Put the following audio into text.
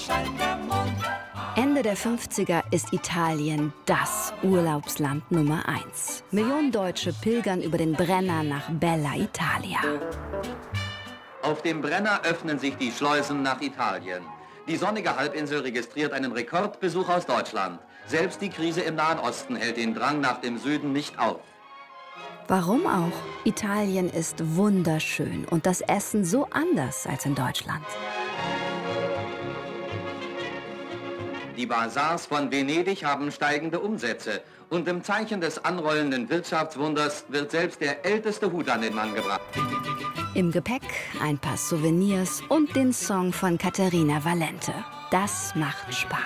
Ende der 50er ist Italien das Urlaubsland Nummer 1. Millionen Deutsche pilgern über den Brenner nach Bella Italia. Auf dem Brenner öffnen sich die Schleusen nach Italien. Die sonnige Halbinsel registriert einen Rekordbesuch aus Deutschland. Selbst die Krise im Nahen Osten hält den Drang nach dem Süden nicht auf. Warum auch? Italien ist wunderschön und das Essen so anders als in Deutschland. Die Bazars von Venedig haben steigende Umsätze. Und im Zeichen des anrollenden Wirtschaftswunders wird selbst der älteste Hut an den Mann gebracht. Im Gepäck ein paar Souvenirs und den Song von Caterina Valente. Das macht Spaß.